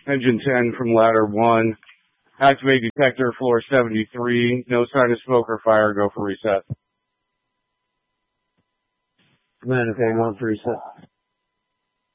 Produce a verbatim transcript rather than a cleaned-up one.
Engine ten from ladder one. Activate detector floor seventy-three. No sign of smoke or fire. Go for reset. Command, okay, going for reset.